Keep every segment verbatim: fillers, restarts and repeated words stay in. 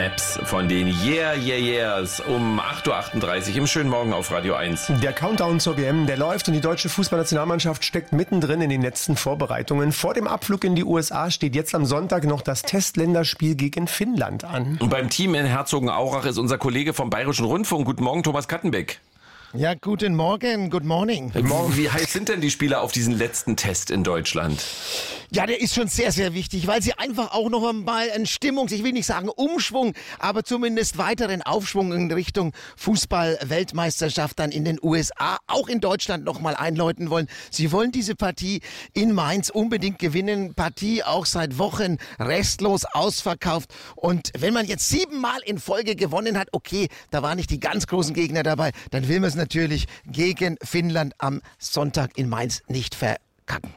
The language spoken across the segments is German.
Maps von den Yeah, Yeah, Yeahs um acht Uhr achtunddreißig im schönen Morgen auf Radio eins. Der Countdown zur W M, der läuft und die deutsche Fußballnationalmannschaft steckt mittendrin in den letzten Vorbereitungen. Vor dem Abflug in die U S A steht jetzt am Sonntag noch das Testländerspiel gegen Finnland an. Und beim Team in Herzogenaurach ist unser Kollege vom Bayerischen Rundfunk. Guten Morgen, Thomas Kattenbeck. Ja, guten Morgen, good morning. Morgen, wie heiß sind denn die Spieler auf diesen letzten Test in Deutschland? Ja, der ist schon sehr, sehr wichtig, weil sie einfach auch noch einmal einen Stimmungs-, ich will nicht sagen Umschwung, aber zumindest weiteren Aufschwung in Richtung Fußball-Weltmeisterschaft dann in den U S A, auch in Deutschland noch mal einläuten wollen. Sie wollen diese Partie in Mainz unbedingt gewinnen. Partie auch seit Wochen restlos ausverkauft. Und wenn man jetzt siebenmal in Folge gewonnen hat, okay, da waren nicht die ganz großen Gegner dabei, dann will man es natürlich gegen Finnland am Sonntag in Mainz nicht verkacken.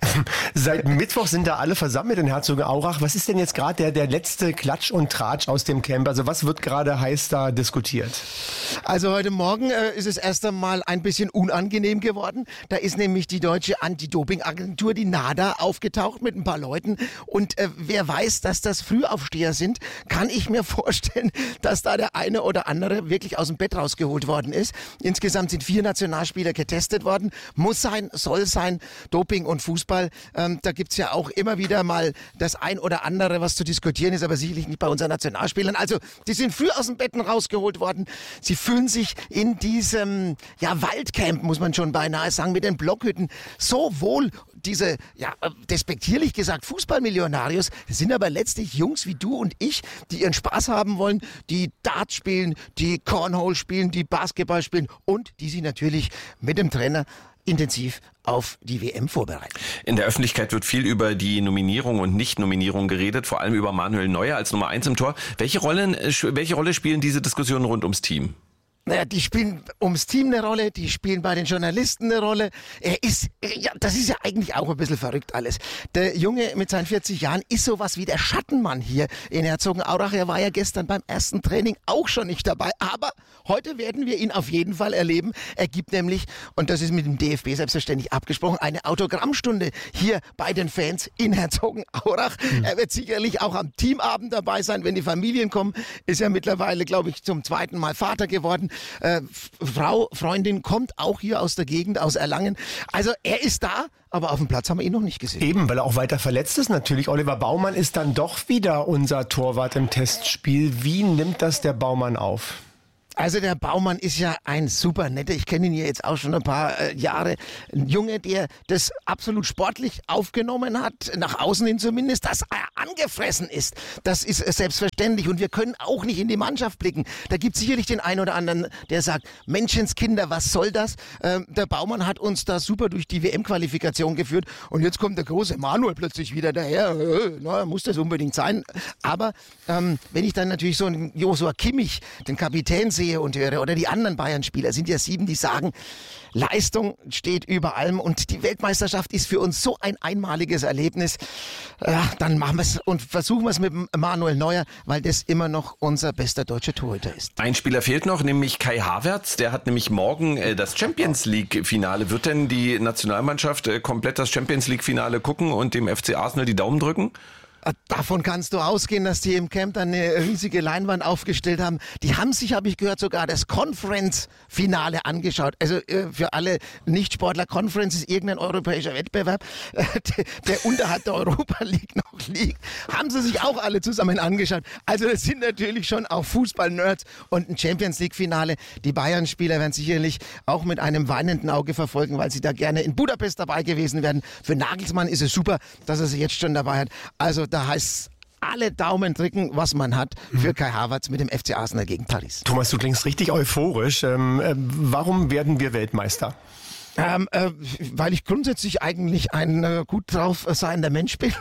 Seit Mittwoch sind da alle versammelt in Herzogenaurach. Was ist denn jetzt gerade der, der letzte Klatsch und Tratsch aus dem Camp? Also was wird gerade heiß da diskutiert? Also heute Morgen äh, ist es erst einmal ein bisschen unangenehm geworden. Da ist nämlich die deutsche Anti-Doping-Agentur, die NADA, aufgetaucht mit ein paar Leuten. Und äh, wer weiß, dass das Frühaufsteher sind, kann ich mir vorstellen, dass da der eine oder andere wirklich aus dem Bett rausgeholt worden ist. Insgesamt sind vier Nationalspieler getestet worden. Muss sein, soll sein, Doping und Fußball, ähm, da gibt's ja auch immer wieder mal das ein oder andere, was zu diskutieren ist, aber sicherlich nicht bei unseren Nationalspielern. Also, die sind früh aus dem Betten rausgeholt worden. Sie fühlen sich in diesem, ja, Waldcamp, muss man schon beinahe sagen, mit den Blockhütten so wohl. Diese, ja, despektierlich gesagt, Fußballmillionarios, das sind aber letztlich Jungs wie du und ich, die ihren Spaß haben wollen, die Dart spielen, die Cornhole spielen, die Basketball spielen und die sich natürlich mit dem Trainer intensiv auf die W M vorbereiten. In der Öffentlichkeit wird viel über die Nominierung und Nicht-Nominierung geredet, vor allem über Manuel Neuer als Nummer eins im Tor. Welche Rollen, welche Rolle spielen diese Diskussionen rund ums Team? Naja, die spielen ums Team eine Rolle, die spielen bei den Journalisten eine Rolle. Er ist, ja, das ist ja eigentlich auch ein bisschen verrückt alles. Der Junge mit seinen vierzig Jahren ist sowas wie der Schattenmann hier in Herzogenaurach. Er war ja gestern beim ersten Training auch schon nicht dabei, aber heute werden wir ihn auf jeden Fall erleben. Er gibt nämlich, und das ist mit dem D F B selbstverständlich abgesprochen, eine Autogrammstunde hier bei den Fans in Herzogenaurach. Mhm. Er wird sicherlich auch am Teamabend dabei sein, wenn die Familien kommen. Ist ja mittlerweile, glaube ich, zum zweiten Mal Vater geworden. Äh, Frau, Freundin kommt auch hier aus der Gegend, aus Erlangen. Also er ist da, aber auf dem Platz haben wir ihn noch nicht gesehen. Eben, weil er auch weiter verletzt ist natürlich. Oliver Baumann ist dann doch wieder unser Torwart im Testspiel. Wie nimmt das der Baumann auf? Also der Baumann ist ja ein super netter, ich kenne ihn ja jetzt auch schon ein paar äh, Jahre, ein Junge, der das absolut sportlich aufgenommen hat, nach außen hin zumindest, dass er angefressen ist. Das ist äh, selbstverständlich und wir können auch nicht in die Mannschaft blicken. Da gibt es sicherlich den einen oder anderen, der sagt, Menschenskinder, was soll das? Ähm, der Baumann hat uns da super durch die W M-Qualifikation geführt und jetzt kommt der große Manuel plötzlich wieder daher. Äh, na, muss das unbedingt sein. Aber ähm, wenn ich dann natürlich so einen Joshua Kimmich, den Kapitän, sehe und höre, oder die anderen Bayern-Spieler, sind ja sieben, die sagen, Leistung steht über allem und die Weltmeisterschaft ist für uns so ein einmaliges Erlebnis. Ja, dann machen wir es und versuchen wir es mit Manuel Neuer, weil das immer noch unser bester deutscher Torhüter ist. Ein Spieler fehlt noch, nämlich Kai Havertz. Der hat nämlich morgen äh, das Champions League-Finale. Wird denn die Nationalmannschaft äh, komplett das Champions League-Finale gucken und dem F C Arsenal die Daumen drücken? Davon kannst du ausgehen, dass die im Camp dann eine riesige Leinwand aufgestellt haben. Die haben sich, habe ich gehört, sogar das Conference-Finale angeschaut. Also äh, für alle Nichtsportler, Conference ist irgendein europäischer Wettbewerb, äh, der, der unterhalb der Europa League noch liegt. Haben sie sich auch alle zusammen angeschaut. Also das sind natürlich schon auch Fußball-Nerds und ein Champions League-Finale. Die Bayern-Spieler werden sicherlich auch mit einem weinenden Auge verfolgen, weil sie da gerne in Budapest dabei gewesen wären. Für Nagelsmann ist es super, dass er sie jetzt schon dabei hat. Also da heißt alle Daumen drücken, was man hat für Kai Havertz mit dem F C Arsenal gegen Paris. Thomas, du klingst richtig euphorisch. Ähm, äh, warum werden wir Weltmeister? Ähm, äh, weil ich grundsätzlich eigentlich ein äh, gut drauf seiender Mensch bin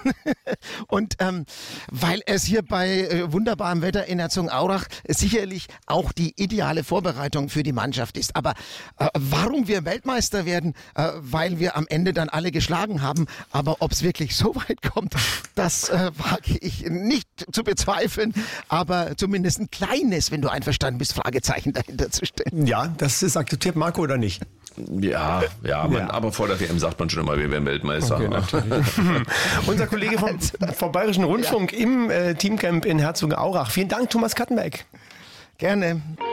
und ähm, weil es hier bei äh, wunderbarem Wetter in Herzogenaurach sicherlich auch die ideale Vorbereitung für die Mannschaft ist. Aber äh, warum wir Weltmeister werden, äh, weil wir am Ende dann alle geschlagen haben, aber ob es wirklich so weit kommt, das äh, wage ich nicht zu bezweifeln, aber zumindest ein kleines, wenn du einverstanden bist, Fragezeichen dahinter zu stellen. Ja, das ist akzeptiert Marco oder nicht? Ja, ja, man, ja, aber vor der W M sagt man schon immer, wir werden Weltmeister. Okay, Unser Kollege vom, vom Bayerischen Rundfunk ja. im äh, Teamcamp in Herzogenaurach. Vielen Dank, Thomas Kattenberg. Gerne.